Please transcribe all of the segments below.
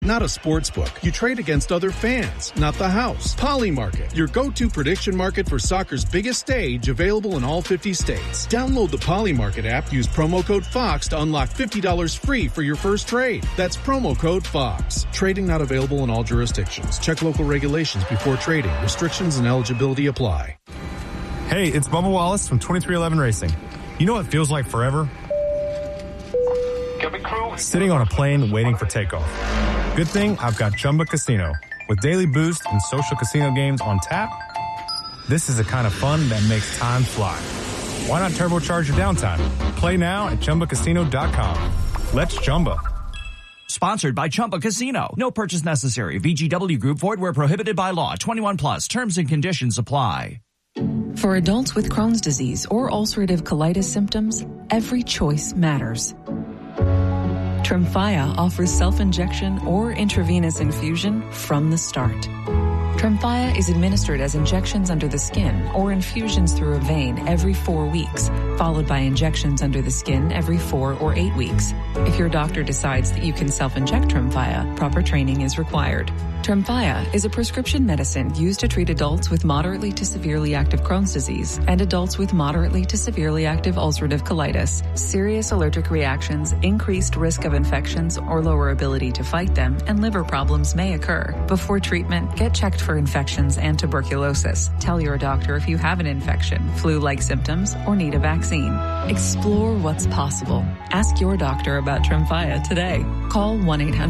not a sports book. You trade against other fans, not the house. Polymarket, your go-to prediction market for soccer's biggest stage, available in all 50 states. Download the Polymarket app, use promo code FOX to unlock $50 free for your first trade. That's promo code FOX. Trading not available in all jurisdictions. Check local regulations before trading. Restrictions and eligibility apply. Hey, it's Bubba Wallace from 2311 Racing. You know what feels like forever? Sitting on a plane waiting for takeoff. Good thing I've got Chumba Casino. With daily boost and social casino games on tap, this is the kind of fun that makes time fly. Why not turbocharge your downtime? Play now at ChumbaCasino.com. Let's Chumba. Sponsored by Chumba Casino. No purchase necessary. VGW Group. Void where prohibited by law. 21 plus. Terms and conditions apply. For adults with Crohn's disease or ulcerative colitis symptoms, every choice matters. Tremfya offers self-injection or intravenous infusion from the start. Tremfya is administered as injections under the skin or infusions through a vein every 4 weeks, followed by injections under the skin every 4 or 8 weeks. If your doctor decides that you can self-inject Tremfya, proper training is required. Tremfya is a prescription medicine used to treat adults with moderately to severely active Crohn's disease and adults with moderately to severely active ulcerative colitis. Serious allergic reactions, increased risk of infections or lower ability to fight them, and liver problems may occur. Before treatment, get checked for infections and tuberculosis. Tell your doctor if you have an infection, flu-like symptoms, or need a vaccine. Explore what's possible. Ask your doctor about Tremfya today. Call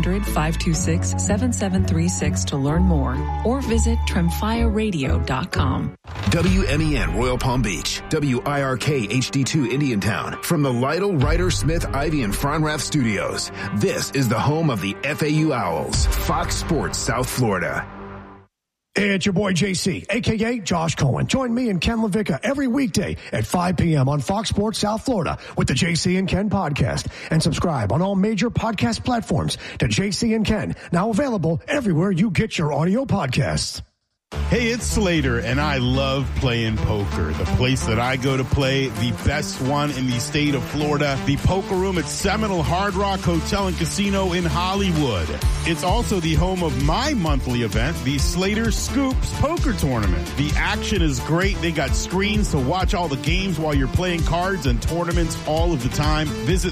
1-800-526-7736 to learn more, or visit TremfyaRadio.com. WMEN Royal Palm Beach, WIRK HD2 Indiantown. From the Lytle, Ryder, Smith, Ivy, and Fronrath studios, this is the home of the FAU Owls, Fox Sports South Florida. Hey, it's your boy JC, a.k.a. Josh Cohen. Join me and Ken LaVicka every weekday at 5 p.m. on Fox Sports South Florida with the JC and Ken podcast. And subscribe on all major podcast platforms to JC and Ken, now available everywhere you get your audio podcasts. Hey, it's Slater, and I love playing poker. The place that I go to play, the best one in the state of Florida, the Poker Room at Seminole Hard Rock Hotel and Casino in Hollywood. It's also the home of my monthly event, the Slater Scoops Poker Tournament. The action is great. They got screens to watch all the games while you're playing cards and tournaments all of the time. Visit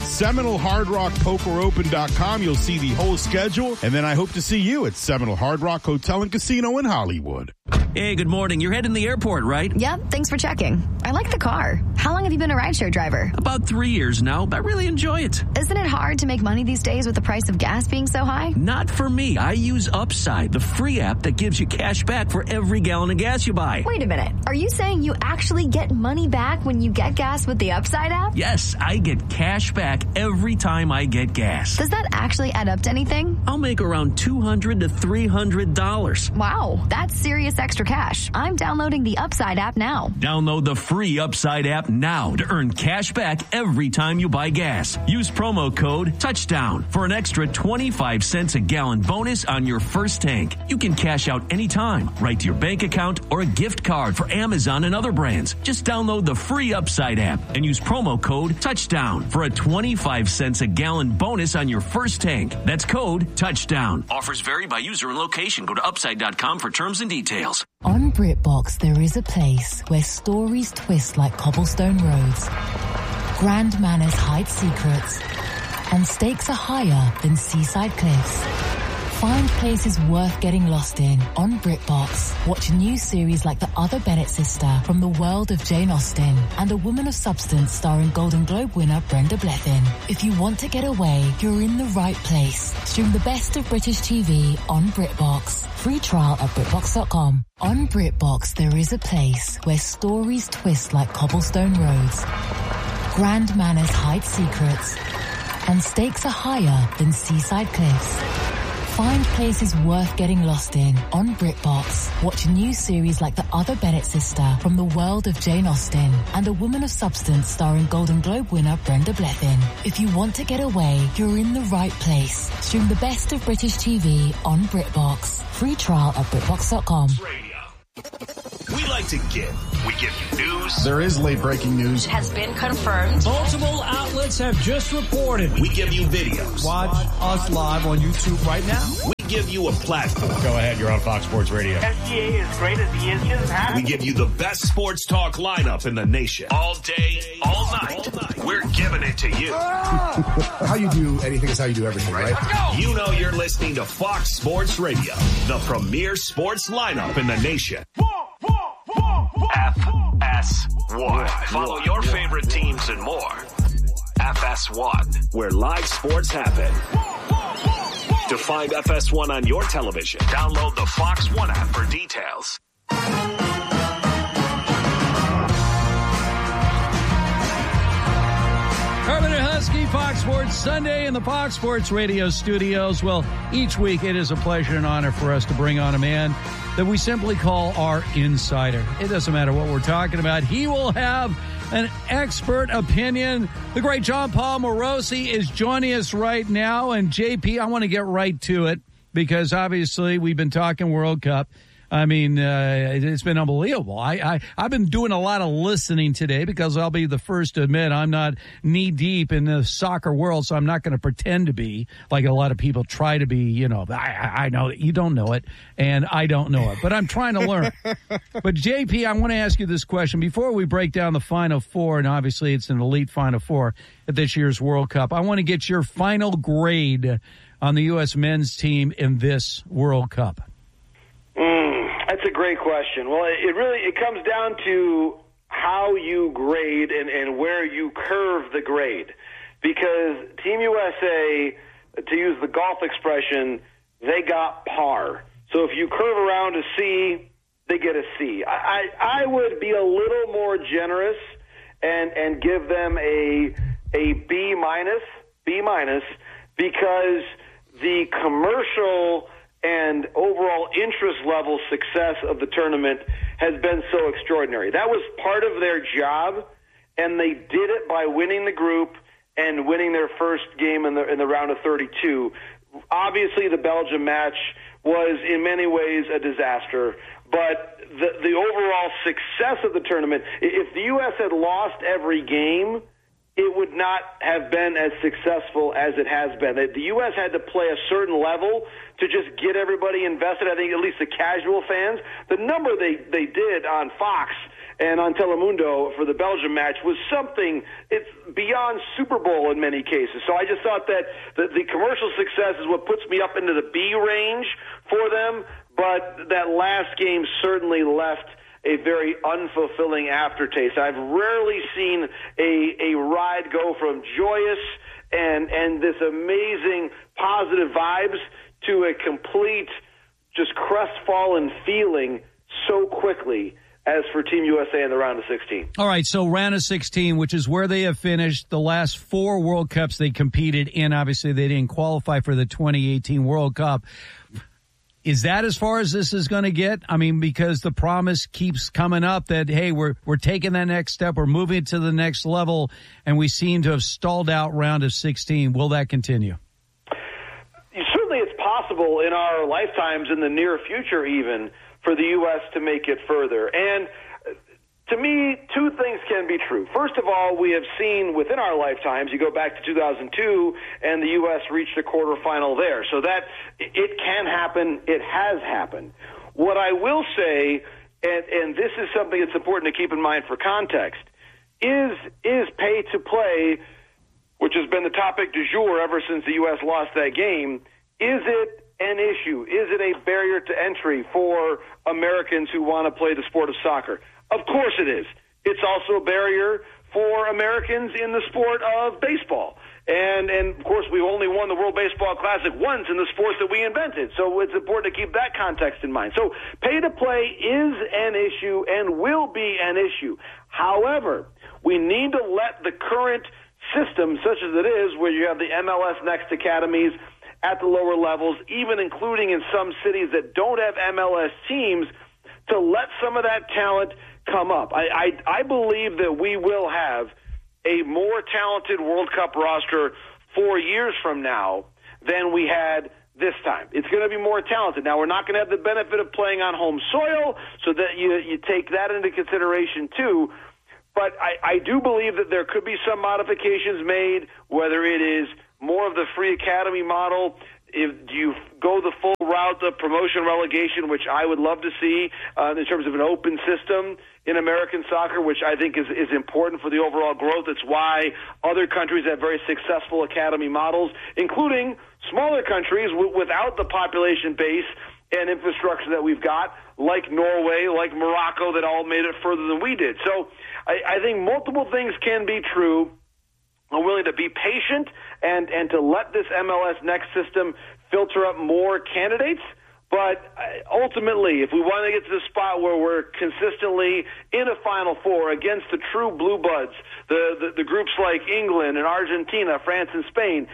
SeminoleHardRockPokerOpen.com. You'll see the whole schedule, and then I hope to see you at Seminole Hard Rock Hotel and Casino in Hollywood. Hey, good morning. You're heading to the airport, right? Yep, thanks for checking. I like the car. How long have you been a rideshare driver? About 3 years now. I really enjoy it. Isn't it hard to make money these days with the price of gas being so high? Not for me. I use Upside, the free app that gives you cash back for every gallon of gas you buy. Wait a minute. Are you saying you actually get money back when you get gas with the Upside app? Yes, I get cash back every time I get gas. Does that actually add up to anything? I'll make around $200 to $300. Wow, that's serious extra cash. I'm downloading the Upside app now. Download the free Upside app now to earn cash back every time you buy gas. Use promo code TOUCHDOWN for an extra 25 cents a gallon bonus on your first tank. You can cash out anytime, right to your bank account or a gift card for Amazon and other brands. Just download the free Upside app and use promo code TOUCHDOWN for a 25 cents a gallon bonus on your first tank. That's code TOUCHDOWN. Offers vary by user and location. Go to upside.com for terms and details. On BritBox, there is a place where stories twist like cobblestone roads, grand manners hide secrets, and stakes are higher than seaside cliffs. Find places worth getting lost in on BritBox. Watch new series like The Other Bennett Sister from the world of Jane Austen and A Woman of Substance starring Golden Globe winner Brenda Blethyn. If you want to get away, you're in the right place. Stream the best of British TV on BritBox. Free trial at BritBox.com. On BritBox, there is a place where stories twist like cobblestone roads, grand manners hide secrets, and stakes are higher than seaside cliffs. Find places worth getting lost in on BritBox. Watch new series like The Other Bennett Sister from the world of Jane Austen and A Woman of Substance starring Golden Globe winner Brenda Blethyn. If you want to get away, you're in the right place. Stream the best of British TV on BritBox. Free trial at BritBox.com. We like to give. We give you news. There is late breaking news. Has been confirmed. Multiple outlets have just reported. We give you videos. Watch us live on YouTube right now. give you a platform. Go ahead, you're on Fox Sports Radio. SGA is great as he is. He doesn't have We give you the best sports talk lineup in the nation. All day, all night. We're giving it to you. How you do anything is how you do everything, right? You know you're listening to Fox Sports Radio, the premier sports lineup in the nation. FS1. Follow your favorite teams and more. FS1, where live sports happen. To find FS1 on your television, download the Fox One app for details. Herman and Husky, Fox Sports Sunday in the Fox Sports Radio studios. Well, each week it is a pleasure and honor for us to bring on a man that we simply call our insider. It doesn't matter what we're talking about. He will have an expert opinion. The great John Paul Morosi is joining us right now. And JP, I want to get right to it because obviously we've been talking World Cup. I mean, it's been unbelievable. I've been doing a lot of listening today because I'll be the first to admit I'm not knee deep in the soccer world, so I'm not going to pretend to be like a lot of people try to be. You know, I know that you don't know it, and I don't know it, but I'm trying to learn. But JP, I want to ask you this question before we break down the Final Four, and obviously it's an elite Final Four at this year's World Cup. I want to get your final grade on the U.S. men's team in this World Cup. That's a great question. Well, it comes down to how you grade and where you curve the grade. Because Team USA, to use the golf expression, they got par. So if you curve around a C, they get a C. I would be a little more generous and give them a B minus, because the commercial and overall interest level success of the tournament has been so extraordinary. That was part of their job, and they did it by winning the group and winning their first game in the round of 32. Obviously, the Belgium match was in many ways a disaster, but the overall success of the tournament, if the U.S. had lost every game, it would not have been as successful as it has been. The U.S. had to play a certain level to just get everybody invested. I think at least the casual fans. The number they did on Fox and on Telemundo for the Belgium match was something, it's beyond Super Bowl in many cases. So I just thought that the commercial success is what puts me up into the B range for them, but that last game certainly left a very unfulfilling aftertaste. I've rarely seen a ride go from joyous and this amazing positive vibes to a complete just crestfallen feeling so quickly as for Team USA in the round of 16. All right, so round of 16, which is where they have finished the last 4 World Cups they competed in. Obviously, they didn't qualify for the 2018 World Cup. Is that as far as this is going to get? I mean, because the promise keeps coming up that, hey, we're taking that next step, we're moving to the next level, and we seem to have stalled out round of 16. Will that continue? Certainly it's possible in our lifetimes, in the near future even, for the U.S. to make it further. And to me, 2 things can be true. First of all, we have seen within our lifetimes, you go back to 2002, and the U.S. reached a quarterfinal there. So that it can happen. It has happened. What I will say, and this is something that's important to keep in mind for context, is pay to play, which has been the topic du jour ever since the U.S. lost that game, is it an issue? Is it a barrier to entry for Americans who want to play the sport of soccer? Of course it is. It's also a barrier for Americans in the sport of baseball. And of course, we've only won the World Baseball Classic once in the sport that we invented. So it's important to keep that context in mind. So pay to play is an issue and will be an issue. However, we need to let the current system, such as it is, where you have the MLS Next academies at the lower levels, even including in some cities that don't have MLS teams, to let some of that talent come up. I believe that we will have a more talented World Cup roster 4 years from now than we had this time. It's going to be more talented. Now, we're not going to have the benefit of playing on home soil, so that you take that into consideration too. But I do believe that there could be some modifications made, whether it is more of the free academy model, if you go the full about the promotion relegation, which I would love to see in terms of an open system in American soccer, which I think is important for the overall growth. It's why other countries have very successful academy models, including smaller countries without the population base and infrastructure that we've got, like Norway, like Morocco, that all made it further than we did. So I think multiple things can be true. I'm willing to be patient and to let this MLS Next system filter up more candidates. But ultimately, if we want to get to the spot where we're consistently in a Final Four against the true blue buds, the groups like England and Argentina, France and Spain,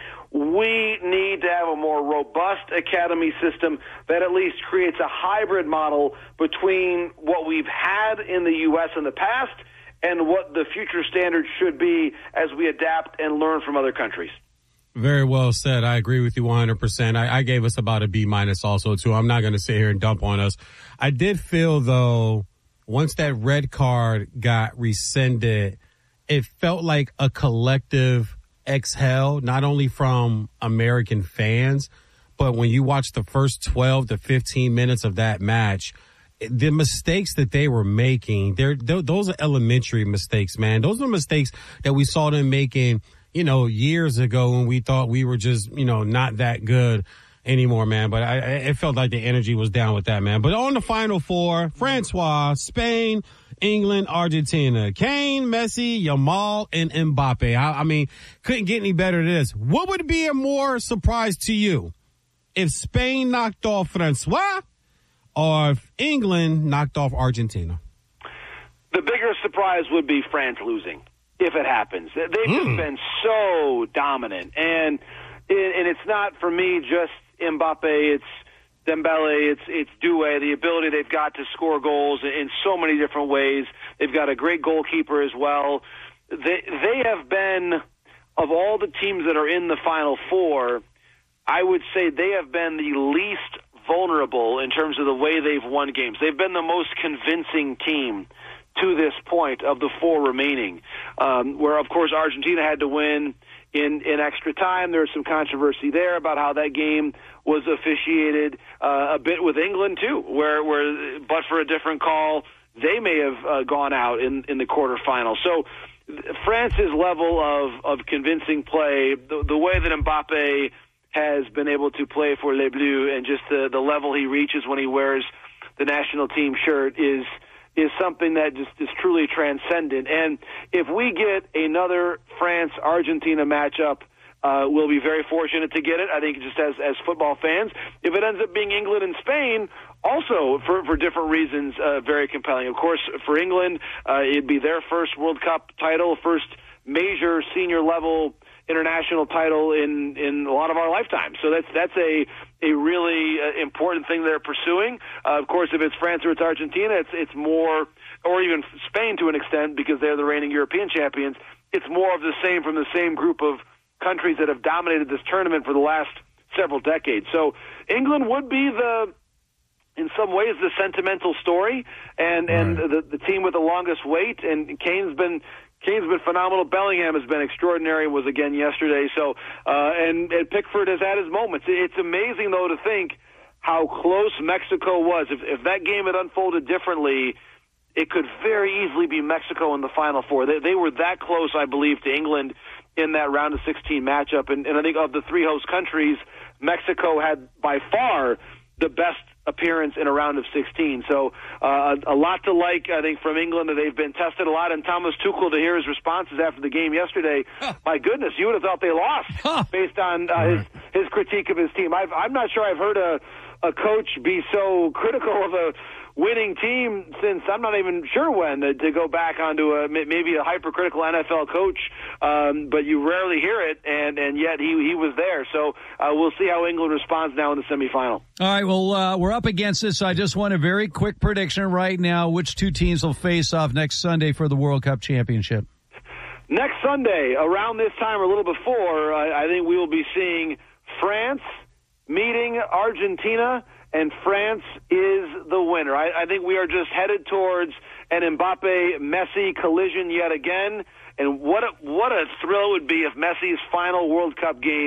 we need to have a more robust academy system that at least creates a hybrid model between what we've had in the U.S. in the past and what the future standards should be as we adapt and learn from other countries. Very well said. I agree with you 100%. I gave us about a B- also, too. I'm not going to sit here and dump on us. I did feel, though, once that red card got rescinded, it felt like a collective exhale, not only from American fans, but when you watch the first 12 to 15 minutes of that match, the mistakes that they were making, those are elementary mistakes, man. Those are mistakes that we saw them making, years ago when we thought we were just, not that good anymore, man. But it felt like the energy was down with that, man. But on the Final Four, Francois, Spain, England, Argentina, Kane, Messi, Yamal, and Mbappe. I mean, couldn't get any better than this. What would be a more surprise to you if Spain knocked off Francois or if England knocked off Argentina? The bigger surprise would be France losing. If it happens, they've just been so dominant, and it's not for me just Mbappe, it's Dembele, it's Doué, the ability they've got to score goals in so many different ways. They've got a great goalkeeper as well. They have been, of all the teams that are in the Final Four, I would say they have been the least vulnerable in terms of the way they've won games. They've been the most convincing team to this point of the four remaining, where, of course, Argentina had to win in extra time. There was some controversy there about how that game was officiated, a bit with England, too, where but for a different call, they may have gone out in the quarterfinal. So France's level of convincing play, the way that Mbappe has been able to play for Les Bleus and just the level he reaches when he wears the national team shirt is something that just is truly transcendent. And if we get another France-Argentina matchup, we'll be very fortunate to get it, I think, just as football fans. If it ends up being England and Spain, also for different reasons, very compelling. Of course, for England, it'd be their first World Cup title, first major senior-level international title in a lot of our lifetime. So that's a really important thing they're pursuing. Of course, if it's France or it's Argentina, it's more, or even Spain to an extent, because they're the reigning European champions. It's more of the same from the same group of countries that have dominated this tournament for the last several decades. So England would be in some ways, the sentimental story, and the team with the longest wait. And Kane's been phenomenal. Bellingham has been extraordinary, was again yesterday. So, and Pickford has had his moments. It's amazing, though, to think how close Mexico was. If that game had unfolded differently, it could very easily be Mexico in the Final Four. They were that close, I believe, to England in that round of 16 matchup. And I think of the three host countries, Mexico had by far the best appearance in a round of 16. So a lot to like, I think, from England. They've been tested a lot. And Thomas Tuchel, to hear his responses after the game yesterday, my goodness, you would have thought they lost based on his critique of his team. I'm not sure I've heard a coach be so critical of a winning team since I'm not even sure when, to go back onto maybe a hypercritical NFL coach, but you rarely hear it, and yet he was there. So we'll see how England responds now in the semifinal. All right, well, we're up against this. I just want a very quick prediction right now. Which two teams will face off next Sunday for the World Cup championship? Next Sunday, around this time or a little before, I think we will be seeing France meeting Argentina, and France is the winner. I think we are just headed towards an Mbappe-Messi collision yet again. And what a thrill it would be if Messi's final World Cup game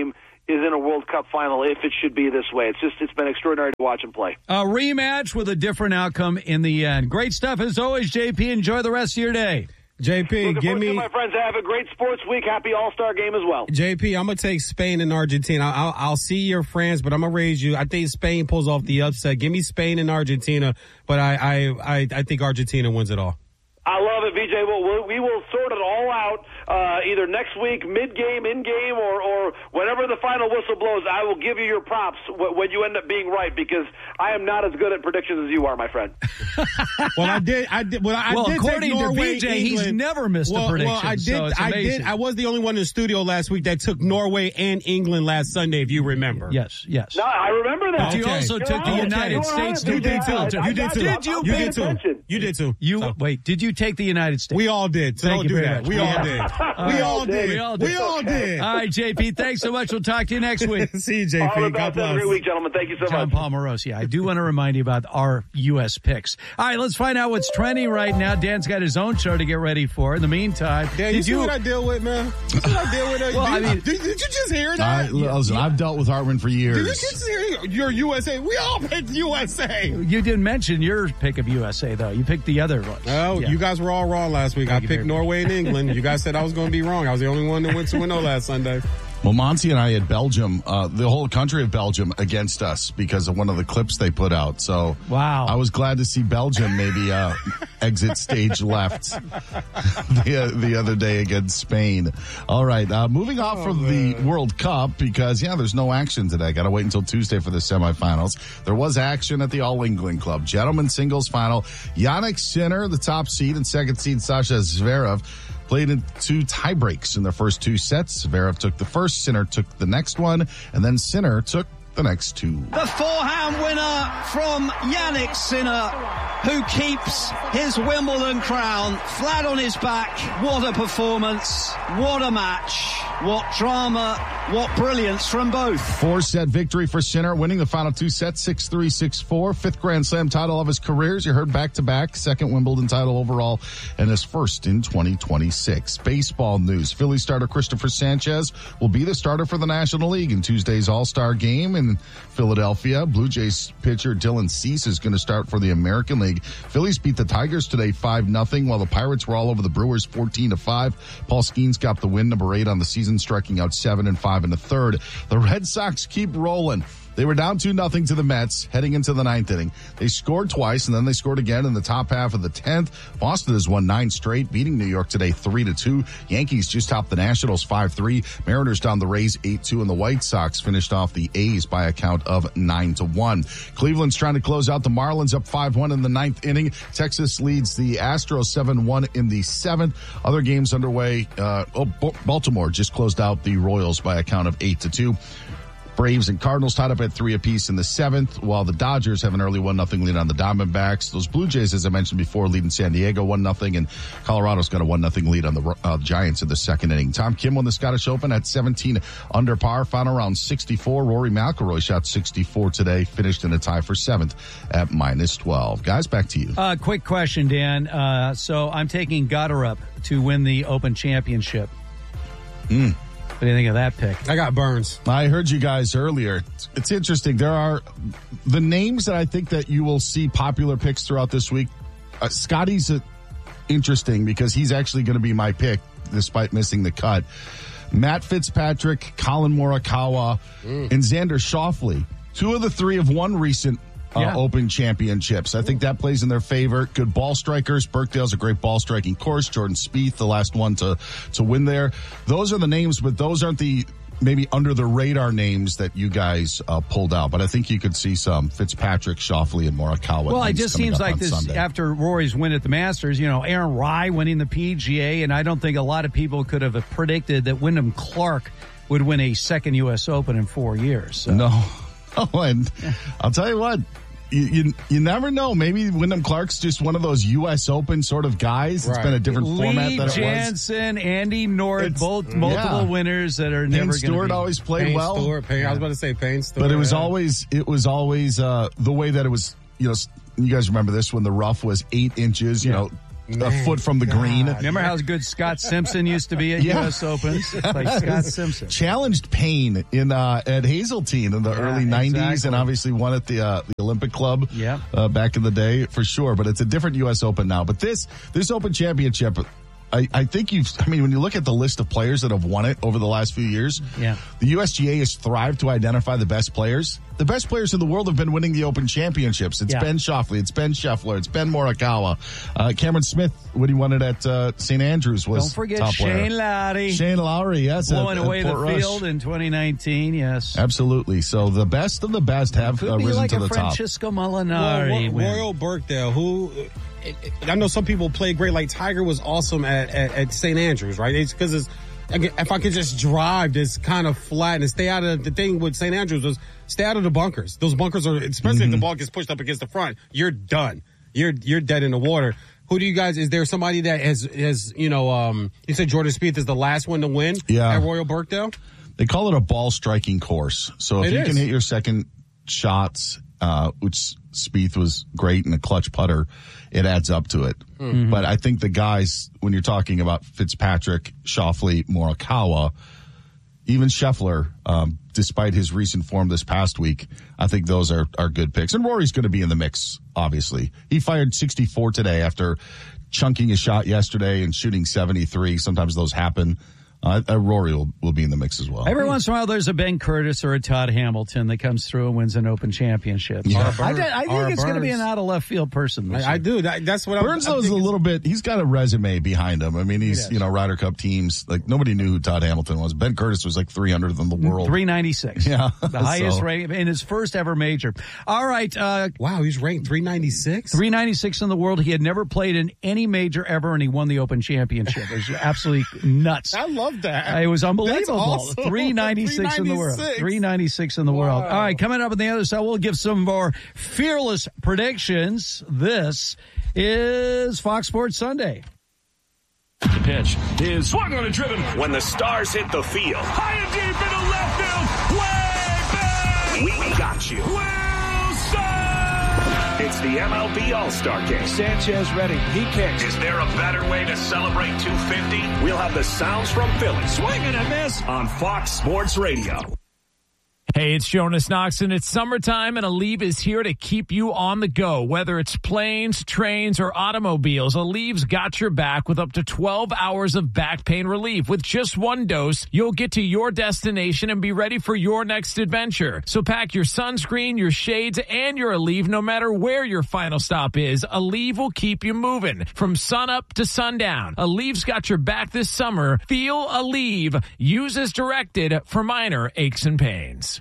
is in a World Cup final if it should be this way. It's been extraordinary to watch him play. A rematch with a different outcome in the end. Great stuff as always, JP. Enjoy the rest of your day. JP, give me... my friends, have a great sports week. Happy All-Star game as well. JP, I'm going to take Spain and Argentina. I'll see your France, but I'm going to raise you. I think Spain pulls off the upset. Give me Spain and Argentina, but I think Argentina wins it all. I love it, VJ. Well, we will sort it all out either next week, mid-game, in-game, or whenever the final whistle blows. I will give you your props when you end up being right, because I am not as good at predictions as you are, my friend. Well, I did. Well, according take Norway, to VJ, England. He's never missed a prediction. Well, I did. I was the only one in the studio last week that took Norway and England last Sunday, if you remember. Yes. No, I remember that. But you also took the United States. You did too. You did too. Wait, did you take the United States? We all did. So don't do that. We all did. We all did. All right, JP, thanks so much. We'll talk to you next week. See you, JP. All the best. Have a great week, gentlemen. Thank you so much. John Palmeirosi. I do want to remind you about our U.S. picks. All right, let's find out what's trending right now. Dan's got his own show to get ready for. In the meantime, Dan, you see what I deal with, man? You see what I deal with? Well, did you just hear that? Listen, I've dealt with Hartman for years. Did you just hear your USA? We all picked USA. You didn't mention your pick of USA, though. You picked the other one. Oh, you guys were all wrong last week. I picked Norway and England. You guys said I was going to be wrong. I was the only one that went 2-0 last Sunday. Well, Monty and I had Belgium, the whole country of Belgium against us because of one of the clips they put out. So wow, I was glad to see Belgium maybe exit stage left the other day against Spain. All right, moving off from the World Cup because, there's no action today. Got to wait until Tuesday for the semifinals. There was action at the All England Club. Gentlemen's singles final. Jannik Sinner, the top seed, and second seed Sasha Zverev played in 2 tiebreaks in their first 2 sets. Zverev took the first, Sinner took the next one, and then Sinner took the next 2. The forehand winner from Jannik Sinner, who keeps his Wimbledon crown flat on his back. What a performance. What a match. What drama. What brilliance from both. 4-set victory for Sinner, winning the final 2 sets, 6-3, 6-4. 5th Grand Slam title of his career. You heard back-to-back. Second Wimbledon title overall, and his first in 2026. Baseball news. Philly starter Christopher Sanchez will be the starter for the National League in Tuesday's All-Star game in Philadelphia. Blue Jays pitcher Dylan Cease is going to start for the American League. Phillies beat the Tigers today 5-0, while the Pirates were all over the Brewers 14-5. Paul Skeens got the win, number 8 on the season, striking out 7 and 5 in the third. The Red Sox keep rolling. They were down 2-0 to the Mets heading into the 9th inning. They scored twice, and then they scored again in the top half of the 10th. Boston has won 9 straight, beating New York today 3-2. Yankees just topped the Nationals 5-3. Mariners down the Rays 8-2, and the White Sox finished off the A's by a count of 9-1. Cleveland's trying to close out the Marlins, up 5-1 in the 9th inning. Texas leads the Astros 7-1 in the 7th. Other games underway. Baltimore just closed out the Royals by a count of 8-2. Braves and Cardinals tied up at 3 apiece in the 7th, while the Dodgers have an early 1-0 lead on the Diamondbacks. Those Blue Jays, as I mentioned before, leading San Diego 1-0, and Colorado's got a 1-0 lead on the Giants in the 2nd inning. Tom Kim won the Scottish Open at 17 under par, final round 64. Rory McIlroy shot 64 today, finished in a tie for 7th at -12. Guys, back to you. Quick question, Dan. So I'm taking Goddard to win the Open Championship. What do you think of that pick? I got Burns. I heard you guys earlier. It's interesting. There are the names that I think that you will see popular picks throughout this week. Scotty's interesting because he's actually going to be my pick despite missing the cut. Matt Fitzpatrick, Colin Morikawa, and Xander Schauffele. 2 of the 3 have won recent Open championships. I think that plays in their favor. Good ball strikers. Birkdale's a great ball striking course. Jordan Spieth, the last one to win there. Those are the names, but those aren't the maybe under the radar names that you guys pulled out. But I think you could see some Fitzpatrick, Schauffele, and Morikawa. Well, it just seems like this Sunday. After Rory's win at the Masters, Aaron Rai winning the PGA, and I don't think a lot of people could have predicted that Wyndham Clark would win a second U.S. Open in 4 years. So. No, and I'll tell you what. You never know. Maybe Wyndham Clark's just one of those U.S. Open sort of guys. It's been a different format than it was. Lee Jansen, Andy North, both multiple winners that are never going to be. Payne Stewart always played well. I was about to say Payne Stewart. But it was always the way that it was, you guys remember this when the rough was 8 inches, a foot from the green. Remember how good Scott Simpson used to be at U.S. Opens? It's like Scott Simpson. Challenged Payne at Hazeltine in the early 90s and obviously won at the Olympic Club back in the day for sure. But it's a different U.S. Open now. But this Open Championship, I think when you look at the list of players that have won it over the last few years, the USGA has thrived to identify the best players. The best players in the world have been winning the Open Championships. It's Ben Schauffele, it's Ben Scheffler, it's Ben Morikawa. Cameron Smith, when he won it at St. Andrews, was Don't forget top Shane player. Lowry. Shane Lowry, yes. Blowing away the Port field Rush. in 2019, yes. Absolutely. So the best of the best have Could be risen like to a the top. Francisco Molinari. Royal Birkdale, who... I know some people play great. Like Tiger was awesome at St. Andrews, right? It's because if I could just drive this kind of flat and stay out of the thing with St. Andrews was stay out of the bunkers. Those bunkers are, especially if the ball gets pushed up against the front, you're done. You're dead in the water. Who do you guys? Is there somebody that has you said Jordan Spieth is the last one to win at Royal Birkdale? They call it a ball striking course. So if you can hit your second shots, which Spieth was great in a clutch putter, it adds up to it. Mm-hmm. But I think the guys, when you're talking about Fitzpatrick, Schauffele, Morikawa, even Scheffler, despite his recent form this past week, I think those are good picks. And Rory's going to be in the mix, obviously. He fired 64 today after chunking a shot yesterday and shooting 73. Sometimes those happen. Rory will be in the mix as well. Every once in a while, there's a Ben Curtis or a Todd Hamilton that comes through and wins an Open Championship. Yeah. I think it's going to be an out of left field person. I do. That's what Burns is a little bit. He's got a resume behind him. I mean, he's Ryder Cup teams. Like nobody knew who Todd Hamilton was. Ben Curtis was like 300th in the world. 396. Yeah, the highest rating in his first ever major. All right. Wow, he's ranked 396. 396 in the world. He had never played in any major ever, and he won the Open Championship. It was absolutely nuts. I love that. It was unbelievable. Awesome. 396 in the world. 396 in the world. All right, coming up on the other side, we'll give some more fearless predictions. This is Fox Sports Sunday. The pitch is swung on and driven. When the stars hit the field. High and deep into left field. Way back. We got you. It's the MLB All-Star Game. Sanchez ready. He kicks. Is there a better way to celebrate 250? We'll have the sounds from Philly. Swing and a miss on Fox Sports Radio. Hey, it's Jonas Knoxon. It's summertime and Aleve is here to keep you on the go. Whether it's planes, trains, or automobiles, Aleve's got your back with up to 12 hours of back pain relief. With just one dose, you'll get to your destination and be ready for your next adventure. So pack your sunscreen, your shades, and your Aleve no matter where your final stop is. Aleve will keep you moving from sunup to sundown. Aleve's got your back this summer. Feel Aleve. Use as directed for minor aches and pains.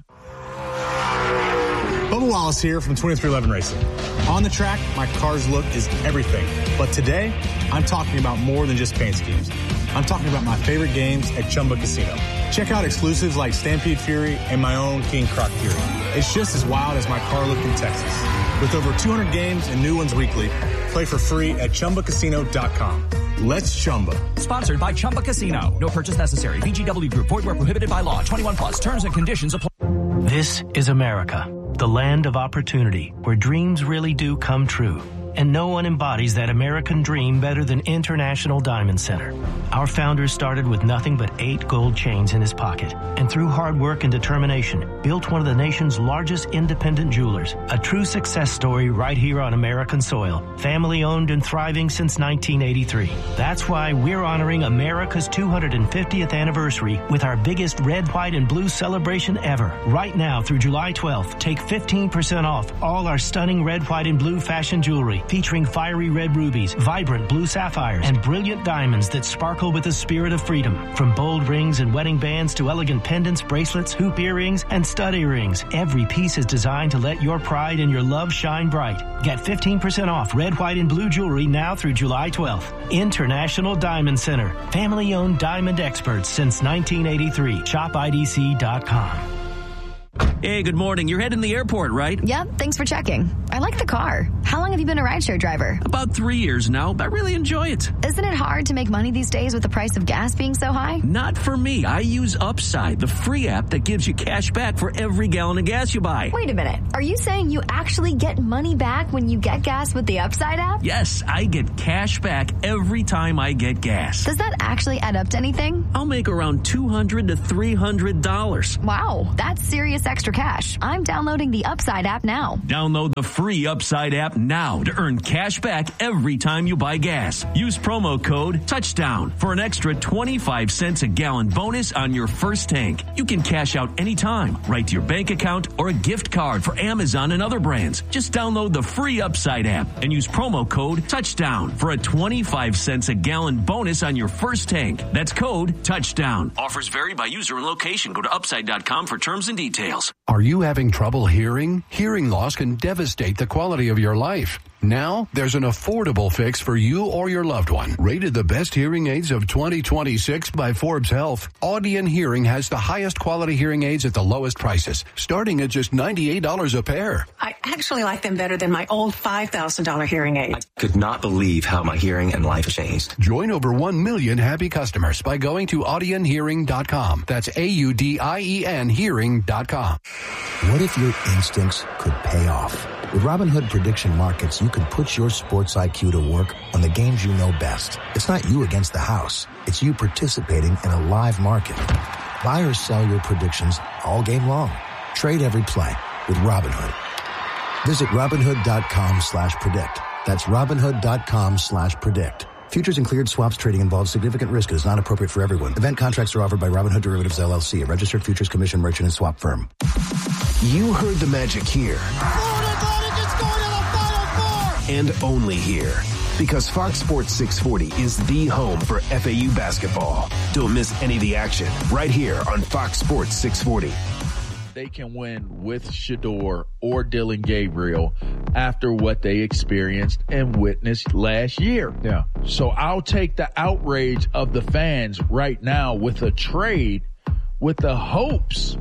Bubba Wallace here from 2311 Racing. On the track, my car's look is everything. But today, I'm talking about more than just paint schemes. I'm talking about my favorite games at Chumba Casino. Check out exclusives like Stampede Fury and my own King Croc Fury. It's just as wild as my car look in Texas. With over 200 games and new ones weekly, play for free at ChumbaCasino.com. Let's Chumba. Sponsored by Chumba Casino. No purchase necessary. VGW Group. Void where prohibited by law. 21 plus. Terms and conditions apply. This is America, the land of opportunity, where dreams really do come true. And no one embodies that American dream better than International Diamond Center. Our founder started with nothing but 8 gold chains in his pocket, and through hard work and determination, built one of the nation's largest independent jewelers. A true success story right here on American soil. Family owned and thriving since 1983. That's why we're honoring America's 250th anniversary with our biggest red, white, and blue celebration ever. Right now through July 12th, take 15% off all our stunning red, white, and blue fashion jewelry, featuring fiery red rubies, vibrant blue sapphires, and brilliant diamonds that sparkle with the spirit of freedom. From bold rings and wedding bands to elegant pendants, bracelets, hoop earrings, and stud earrings, every piece is designed to let your pride and your love shine bright. Get 15% off red, white, and blue jewelry now through July 12th. International Diamond Center. Family-owned diamond experts since 1983. ShopIDC.com. Hey, good morning. You're heading to the airport, right? Yep, thanks for checking. I like the car. How long have you been a rideshare driver? About 3 years now. I really enjoy it. Isn't it hard to make money these days with the price of gas being so high? Not for me. I use Upside, the free app that gives you cash back for every gallon of gas you buy. Wait a minute. Are you saying you actually get money back when you get gas with the Upside app? Yes, I get cash back every time I get gas. Does that actually add up to anything? I'll make around $200 to $300. Wow, that's serious extra cash. I'm downloading the Upside app now. Download the free Upside app now to earn cash back every time you buy gas. Use promo code TOUCHDOWN for an extra 25 cents a gallon bonus on your first tank. You can cash out anytime, right to your bank account or a gift card for Amazon and other brands. Just download the free Upside app and use promo code TOUCHDOWN for a 25 cents a gallon bonus on your first tank. That's code TOUCHDOWN. Offers vary by user and location. Go to upside.com for terms and details. Are you having trouble hearing? Hearing loss can devastate the quality of your life. Now, there's an affordable fix for you or your loved one. Rated the best hearing aids of 2026 by Forbes Health, Audion Hearing has the highest quality hearing aids at the lowest prices, starting at just $98 a pair. I actually like them better than my old $5,000 hearing aid. I could not believe how my hearing and life changed. Join over 1 million happy customers by going to audionhearing.com. That's AUDIEN hearing.com. What if your instincts could pay off? With Robinhood Prediction Markets, you can put your sports IQ to work on the games you know best. It's not you against the house. It's you participating in a live market. Buy or sell your predictions all game long. Trade every play with Robinhood. Visit Robinhood.com/predict. That's Robinhood.com/predict. Futures and cleared swaps trading involves significant risk and is not appropriate for everyone. Event contracts are offered by Robinhood Derivatives LLC, a registered futures commission merchant and swap firm. You heard the magic here. And only here. Because Fox Sports 640 is the home for FAU basketball. Don't miss any of the action right here on Fox Sports 640. They can win with Shedeur or Dylan Gabriel after what they experienced and witnessed last year. Yeah. So I'll take the outrage of the fans right now with a trade with the hopes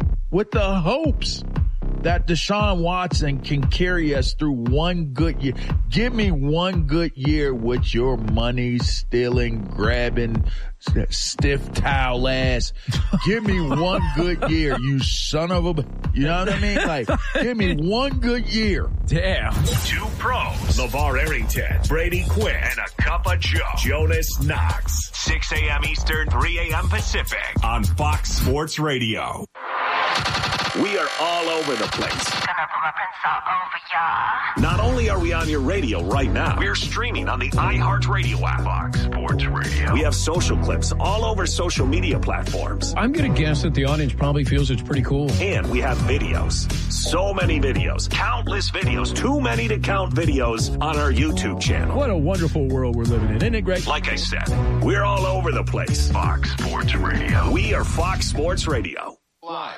that Deshaun Watson can carry us through one good year. Give me one good year with your money stealing, grabbing, stiff towel ass. Give me one good year, you son of a, you know what I mean? Like, give me one good year. Damn. Two pros, LeVar Arrington, Brady Quinn, and a cup of Joe, Jonas Knox. 6 a.m. Eastern, 3 a.m. Pacific on Fox Sports Radio. We are all over the place. Gonna pull up and all over y'all. Not only are we on your radio right now, we're streaming on the iHeartRadio app. Fox Sports Radio. We have social clips all over social media platforms. I'm going to guess that the audience probably feels it's pretty cool. And we have videos. So many videos. Countless videos. Too many to count videos on our YouTube channel. What a wonderful world we're living in. Isn't it great? Like I said, we're all over the place. Fox Sports Radio. We are Fox Sports Radio. Live.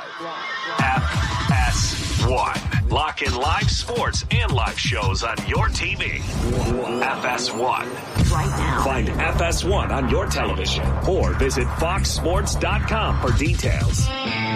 FS1. Lock in live sports and live shows on your TV. FS1. Right now. Find FS1 on your television or visit foxsports.com for details.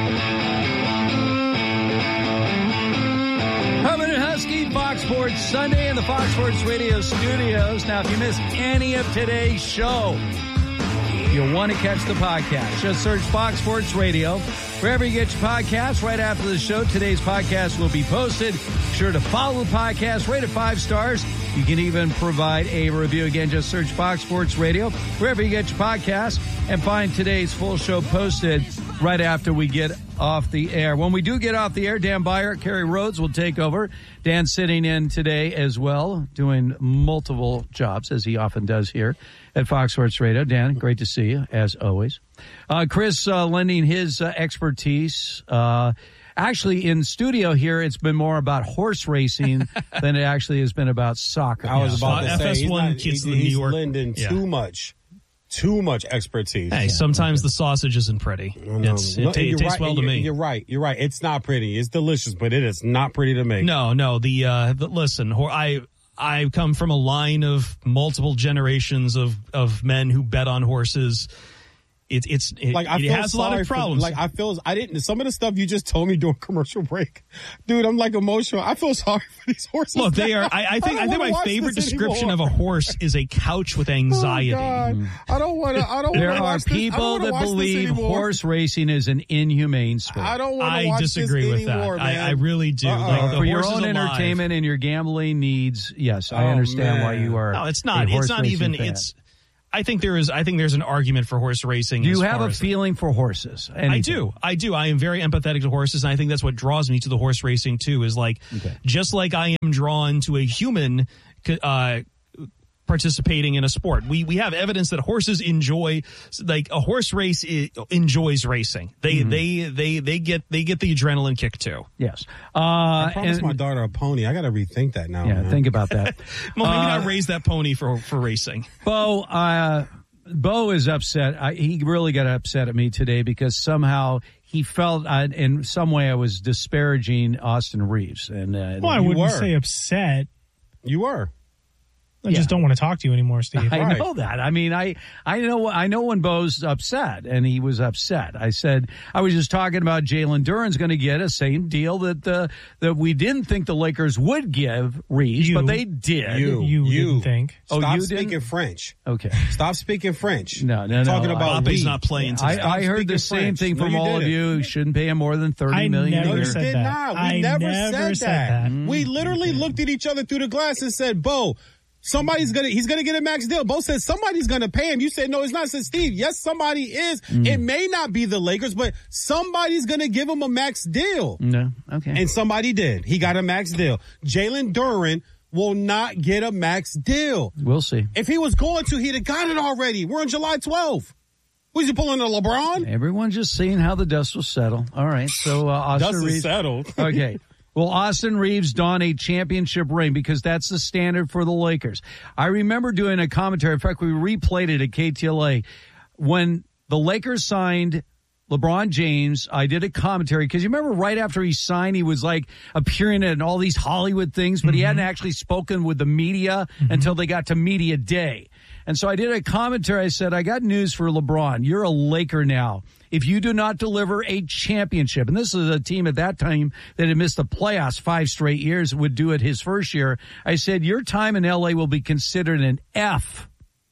Herman and Husky, Fox Sports Sunday in the Fox Sports Radio studios. Now, if you missed any of today's show, you'll want to catch the podcast. Just search Fox Sports Radio wherever you get your podcasts. Right after the show, today's podcast will be posted. Be sure to follow the podcast, rate it 5 stars. You can even provide a review. Again, just search Fox Sports Radio wherever you get your podcasts and find today's full show posted right after we get off the air. When we do get off the air, Dan Beyer, Kerry Rhodes will take over. Dan's sitting in today as well, doing multiple jobs, as he often does here at Fox Sports Radio. Dan, great to see you, as always. Chris lending his expertise. Actually, in studio here, it's been more about horse racing than it actually has been about soccer. I was about to say, FS1 kids in New York. He's lending too much expertise. Hey, sometimes the sausage isn't pretty. It tastes well to me. You're right. It's not pretty. It's delicious, but it is not pretty to make. No. Listen, I come from a line of multiple generations of men who bet on horses. it has a lot of problems. Some of the stuff you just told me during commercial break, dude, I'm like emotional. I feel sorry for these horses. Look, they are. I think my favorite description of a horse is a couch with anxiety. Oh, I don't want to. There are people that believe horse racing is an inhumane sport. I don't want to watch this anymore. I disagree with that. I really do. Like, for your own entertainment and your gambling needs, yes, I understand why you are. No, it's not. It's not even. Fan. I think there's an argument for horse racing. Do you have a feeling for horses? Anything? I do. I am very empathetic to horses, and I think that's what draws me to the horse racing too. Is like, just like I am drawn to a human participating in a sport. We have evidence that horses enjoy, like a horse race enjoys racing. They get the adrenaline kick too. Yes. I promised my daughter a pony. I got to rethink that now. Yeah, man. Think about that. Well, maybe not raise that pony for racing. Bo is upset. He really got upset at me today because somehow he felt in some way I was disparaging Austin Reeves. And I wouldn't say upset. You were. I just don't want to talk to you anymore, Steve. I know that. I mean, I know when Bo's upset, and he was upset. I said I was just talking about Jalen Duren's going to get a same deal that we didn't think the Lakers would give Reeves, but they did. You didn't think? Stop speaking French. Okay. Stop speaking French. No. Talking about Mbappé's not playing. I heard the same thing from all of you. You shouldn't pay him more than $30 million a year. We did not. We never said that. We literally looked at each other through the glass and said, Bo, he's gonna get a max deal. Bo said somebody's gonna pay him. You said no, it's not. I said, Steve, yes, somebody is. It may not be the Lakers, but somebody's gonna give him a max deal. No, okay. And somebody did. He got a max deal. Jalen Duren will not get a max deal. We'll see. If he was going to, he'd have got it already. We're on July 12th. Was he pulling a LeBron? Everyone's just seeing how the dust will settle. All right, so Austin Dust Reeves is settled. Okay. Will Austin Reeves don a championship ring? Because that's the standard for the Lakers. I remember doing a commentary. In fact, we replayed it at KTLA. When the Lakers signed LeBron James, I did a commentary. Because you remember right after he signed, he was like appearing in all these Hollywood things, but he hadn't actually spoken with the media until they got to media day. And so I did a commentary. I said, I got news for LeBron. You're a Laker now. If you do not deliver a championship, and this is a team at that time that had missed the playoffs 5 straight years, would do it his first year. I said, your time in LA will be considered an F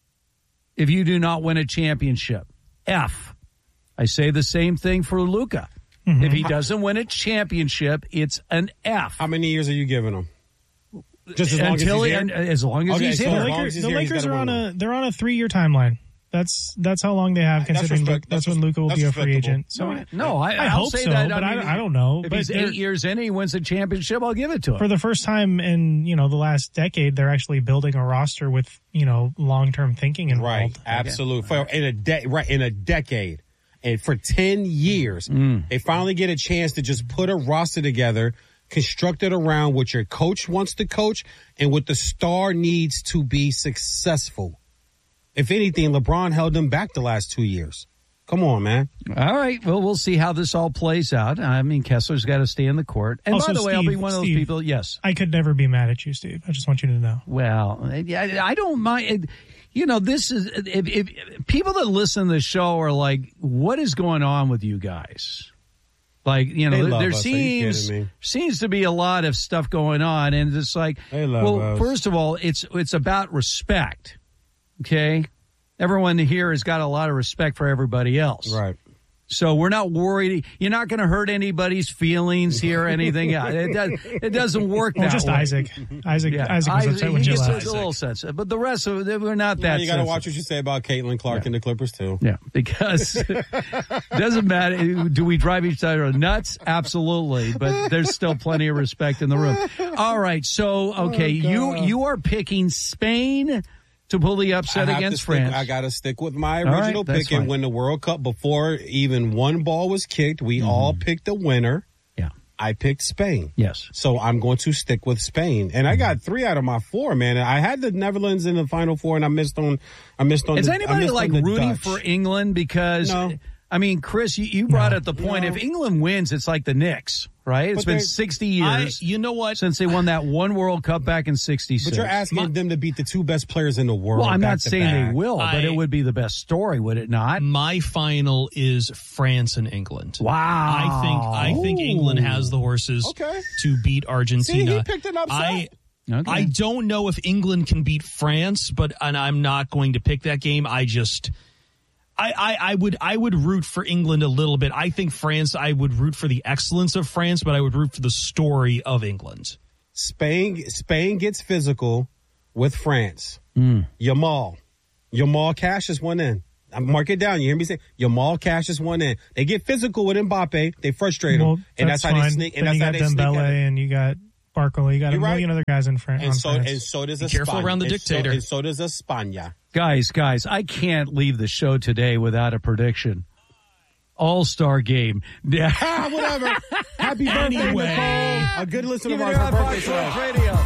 if you do not win a championship. F. I say the same thing for Luka. If he doesn't win a championship, it's an F. How many years are you giving him? Just as long as he's here? As long as he's here. The Lakers are on a 3-year timeline. That's how long they have, considering that's when Luka will be a free agent. So no, I hope say so, that, but I don't know. If he's 8 years in and he wins a championship, I'll give it to him. For the first time in the last decade, they're actually building a roster with long-term thinking involved. Right, absolutely. In a decade, and for 10 years, they finally get a chance to just put a roster together, constructed around what your coach wants to coach and what the star needs to be successful. If anything, LeBron held them back the last 2 years. Come on, man. All right. Well, we'll see how this all plays out. I mean, Kessler's got to stay in the court. And by the way, I'll be one of those people. Yes. I could never be mad at you, Steve. I just want you to know. Well, I don't mind. This is if people that listen to the show are like, what is going on with you guys? Like, there seems to be a lot of stuff going on. And it's like, first of all, it's about respect. Okay? Everyone here has got a lot of respect for everybody else. Right. So we're not worried. You're not going to hurt anybody's feelings here or anything. It doesn't work that way. Just Isaac. Isaac was upset with Jill. He's a little sensitive. But the rest of it, we're not that You got to watch what you say about Caitlin Clark and the Clippers, too. Yeah, because it doesn't matter. Do we drive each other nuts? Absolutely. But there's still plenty of respect in the room. All right. So, okay, you are picking Spain to pull the upset against France. I got to stick with my original pick and win the World Cup. Before even one ball was kicked, we all picked a winner. Yeah. I picked Spain. Yes. So I'm going to stick with Spain. And I got 3 out of my 4, man. I had the Netherlands in the Final Four, and I missed on Is anybody rooting for England? Because I mean, Chris, you brought up the point. If England wins, it's like the Knicks, right? It's been 60 years. You know what? Since they won that one World Cup back in 66. But you're asking them to beat the two best players in the world. Well, I'm not saying back. they will, but it would be the best story, would it not? My final is France and England. Wow. I think England has the horses to beat Argentina. See, he picked an upset. I don't know if England can beat France, and I'm not going to pick that game. I would root for England a little bit. I think France, I would root for the excellence of France, but I would root for the story of England. Spain gets physical with France. Yamal cashes one in. Mark it down. You hear me say Yamal cashes one in. They get physical with Mbappe. They frustrate him, and that's how they sneak. And then that's you how got they Dembele, sneak. and you got Barcola. You got a million other guys in France. And so does Be careful around the dictator. And so does España. Guys, I can't leave the show today without a prediction. All-Star game. Yeah, whatever. Happy birthday, Nicole. A good listener of ours. Her birthday today.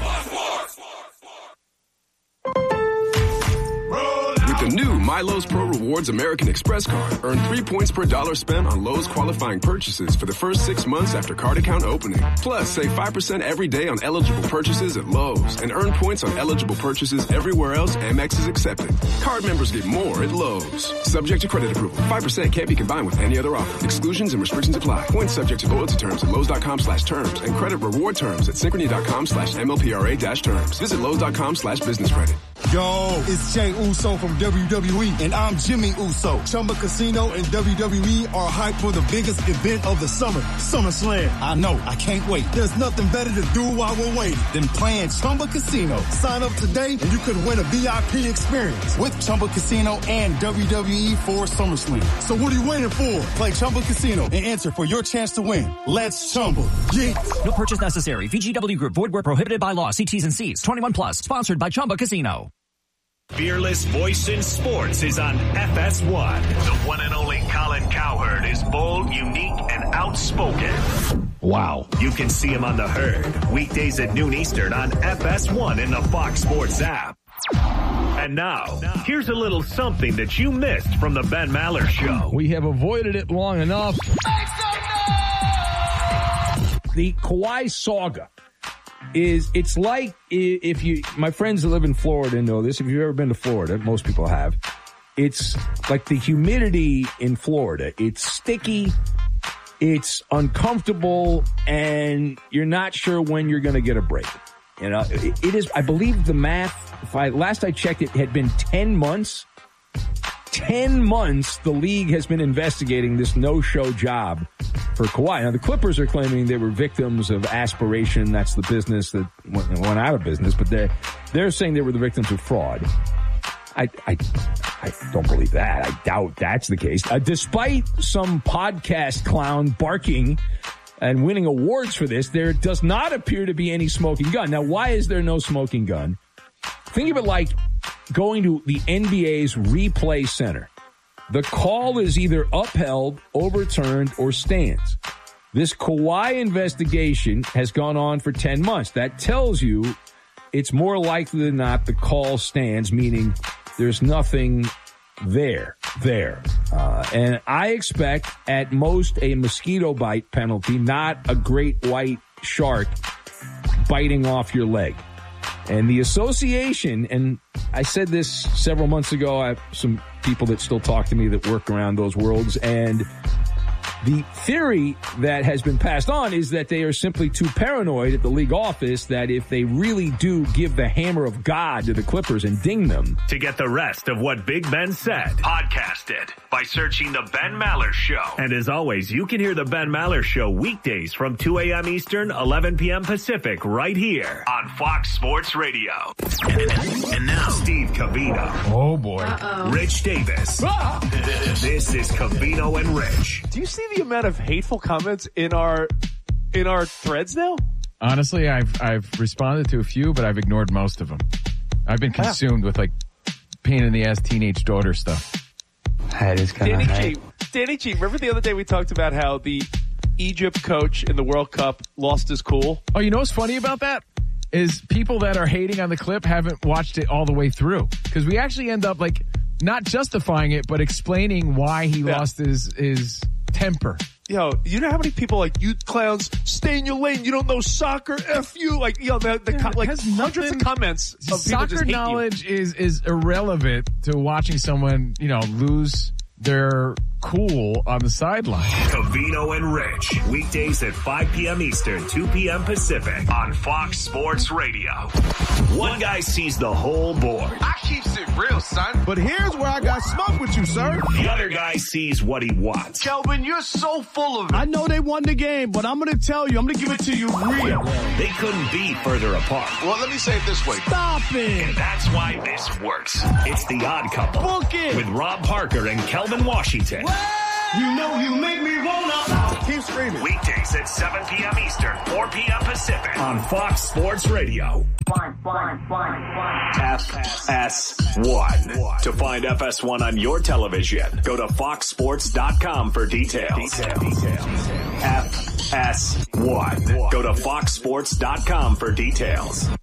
With the new MyLowe's Pro Rewards American Express card, earn 3 points per dollar spent on Lowe's qualifying purchases for the first 6 months after card account opening. Plus, save 5% every day on eligible purchases at Lowe's and earn points on eligible purchases everywhere else Amex is accepted. Card members get more at Lowe's. Subject to credit approval. 5% can't be combined with any other offer. Exclusions and restrictions apply. Points subject to loyalty terms at Lowe's.com/terms and credit reward terms at Synchrony.com/MLPRA-terms. Visit Lowe's.com/business credit. Yo, it's Jay Uso from WWE, and I'm Jimmy Uso. Chumba Casino and WWE are hyped for the biggest event of the summer, SummerSlam. I know, I can't wait. There's nothing better to do while we're waiting than playing Chumba Casino. Sign up today and you could win a VIP experience with Chumba Casino and WWE for SummerSlam. So what are you waiting for? Play Chumba Casino and enter for your chance to win. Let's Chumba. Yeah. No purchase necessary. VGW Group. Void where prohibited by law. See T's and C's. 21 plus. Sponsored by Chumba Casino. Fearless voice in sports is on FS1. The one and only Colin Cowherd is bold, unique, and outspoken. Wow. You can see him on The Herd, weekdays at noon Eastern on FS1 in the Fox Sports app. And now, here's a little something that you missed from the Ben Maller Show. We have avoided it long enough. The Kawhi saga. It's like if my friends that live in Florida know this. If you've ever been to Florida, most people have. It's like the humidity in Florida. It's sticky, it's uncomfortable, and you're not sure when you're going to get a break. You know, it is. I believe the math. Last I checked, it had been 10 months. 10 months the league has been investigating this no-show job for Kawhi. Now, the Clippers are claiming they were victims of aspiration. That's the business that went out of business. But they're saying they were the victims of fraud. I don't believe that. I doubt that's the case. Despite some podcast clown barking and winning awards for this, there does not appear to be any smoking gun. Now, why is there no smoking gun? Think of it like going to the NBA's replay center. The call is either upheld, overturned, or stands. This Kawhi investigation has gone on for 10 months. That tells you it's more likely than not the call stands, meaning there's nothing there. And I expect at most a mosquito bite penalty, not a great white shark biting off your leg. And the association, and I said this several months ago, I have some people that still talk to me that work around those worlds, and the theory that has been passed on is that they are simply too paranoid at the league office that if they really do give the hammer of God to the Clippers and ding them. To get the rest of what Big Ben said, podcast it by searching The Ben Maller Show. And as always, you can hear The Ben Maller Show weekdays from 2 a.m. Eastern, 11 p.m. Pacific, right here on Fox Sports Radio. And now, Steve Covino. Oh, boy. Rich Davis. This is Covino and Rich. Do you see the amount of hateful comments in our threads now? Honestly, I've responded to a few, but I've ignored most of them. I've been consumed with like pain in the ass teenage daughter stuff. That is kind of Danny G, remember the other day we talked about how the Egypt coach in the World Cup lost his cool? Oh, you know what's funny about that? Is people that are hating on the clip haven't watched it all the way through. Because we actually end up like not justifying it, but explaining why he lost his temper. Yo, you know how many people like, you clowns, stay in your lane, you don't know soccer, F you. Like, hundreds of comments of people soccer just hate knowledge is irrelevant to watching someone, lose their cool on the sideline. Covino and Rich, weekdays at 5 p.m. Eastern, 2 p.m. Pacific on Fox Sports Radio. One guy sees the whole board. I keeps it real, son. But here's where I got smoked with you, sir. The other guy sees what he wants. Kelvin, you're so full of it. I know they won the game, but I'm going to tell you, I'm going to give it to you real. They couldn't be further apart. Well, let me say it this way. Stop it. And that's why this works. It's The Odd Couple. Book it. With Rob Parker and Kelvin Washington. You know you make me wanna. Keep screaming. Weekdays at 7 p.m. Eastern, 4 p.m. Pacific on Fox Sports Radio. FS1. To find FS1 on your television, go to foxsports.com for details. FS1. Go to foxsports.com for details.